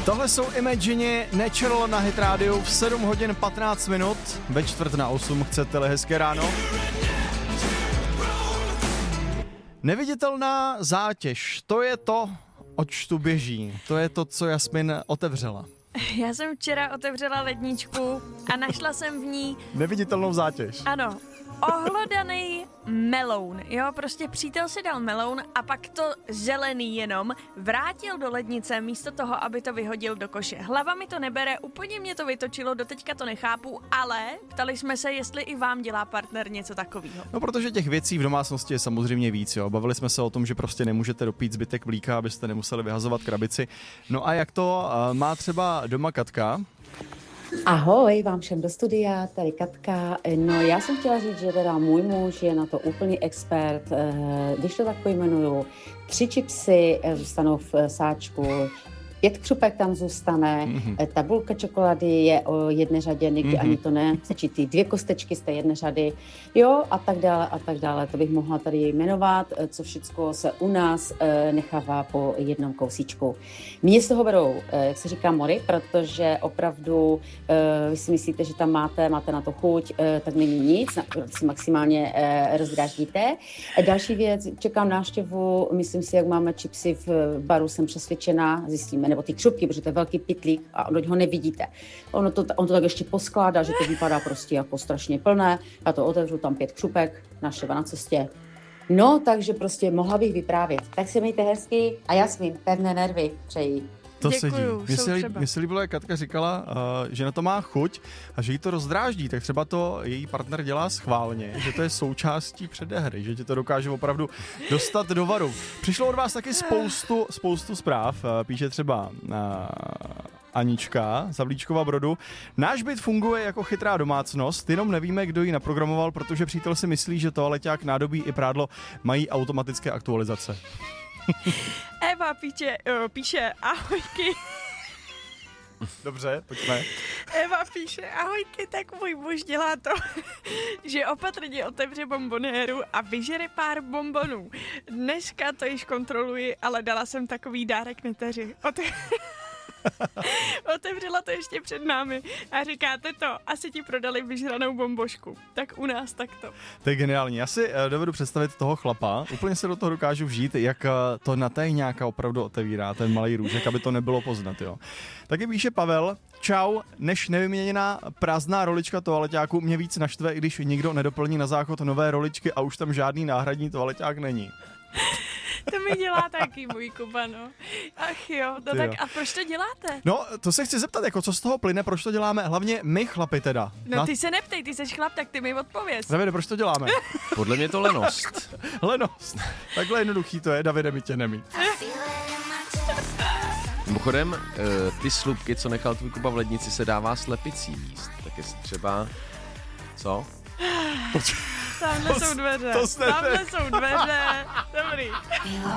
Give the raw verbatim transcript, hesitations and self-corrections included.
Tohle jsou Imagine Natural na Hit Radio v sedm hodin patnáct minut. Ve čtvrt na osm, chcete-li hezké ráno. Neviditelná zátěž, to je to, oč tu běží. To je to, co Jasmin otevřela. Já jsem včera otevřela ledničku a našla jsem v ní... Neviditelnou zátěž. Ano, ohlodaný meloun, jo, prostě přítel si dal meloun a pak to zelený jenom vrátil do lednice místo toho, aby to vyhodil do koše. Hlava mi to nebere, úplně mě to vytočilo, doteďka to nechápu, ale ptali jsme se, jestli i vám dělá partner něco takového. No, protože těch věcí v domácnosti je samozřejmě víc, jo. Bavili jsme se o tom, že prostě nemůžete dopít zbytek mlíka, abyste nemuseli vyhazovat krabici. No a jak to uh, má třeba doma Katka? Ahoj, vám všem do studia, tady Katka. No já jsem chtěla říct, že teda můj muž je na to úplný expert. Když to tak pojmenuju, tři čipsy zůstanou v sáčku, pět křupek tam zůstane, mm-hmm. tabulka čokolády je o jedné řadě, někdy mm-hmm. ani to ne, stačí ty dvě kostečky z té jedné řady, jo, a tak dále, a tak dále. To bych mohla tady jmenovat, co všechno se u nás e, nechává po jednom kousíčku. Mě z toho berou, e, jak se říká, mory, protože opravdu e, vy si myslíte, že tam máte, máte na to chuť, e, tak není nic, na, si maximálně e, rozdráždíte. E, další věc, čekám návštěvu, myslím si, jak máme čipsy v baru, jsem přesvědčená, zjistíme, nebo ty křupky, protože to je velký pytlík a ho nevidíte. Ono to, on to tak ještě poskládá, že to vypadá prostě jako strašně plné. Já to otevřu, tam pět křupek, návštěva na cestě. No, takže prostě mohla bych vyprávět. Tak se mějte hezky a Jasmin, pevné nervy přeji. To Děkuju, sedí. Mně se líbilo, jak Katka říkala, uh, že na to má chuť a že jí to rozdráždí, tak třeba to její partner dělá schválně, že to je součástí předehry, že ti to dokáže opravdu dostat do varu. Přišlo od vás taky spoustu, spoustu zpráv, uh, píše třeba uh, Anička z Havlíčkova Brodu. Náš byt funguje jako chytrá domácnost, jenom nevíme, kdo ji naprogramoval, protože přítel si myslí, že toaleťák, nádobí i prádlo mají automatické aktualizace. Eva píše, uh, píše ahojky. Dobře, pojďme. Eva píše ahojky, tak můj muž dělá to, že opatrně otevře bombonéru a vyžere pár bombonů. Dneska to již kontroluji, ale dala jsem takový dárek neteři. Ote- Otevřela to ještě před námi a říkáte to, asi ti prodali vyžranou bombošku. Tak u nás takto. To je geniální. Já si dovedu představit toho chlapa, úplně se do toho dokážu vžít, jak to na té nějaká opravdu otevírá, ten malý růžek, aby to nebylo poznat, jo. Taky píše Pavel, čau, než nevyměněná prázdná rolička toaleťáku mě víc naštve, i když nikdo nedoplní na záchod nové roličky a už tam žádný náhradní toaleťák není. To mi dělá taky můj Kuba, no. Ach jo, no tak a proč to děláte? No, to se chci zeptat, jako co z toho plyne, proč to děláme, hlavně my chlapi teda. No ty se neptej, ty seš chlap, tak ty mi odpověz. Davide, proč to děláme? Podle mě to lenost. Lenost. Takhle jednoduchý to je, Davide, mi tě nemít. Mimochodem, ty slupky, co nechal tvůj Kuba v lednici, se dává slepicí jíst. Tak jestli třeba... Co? Tamhle jsou dveře. To Tamhle jsou dveře. Dobrý.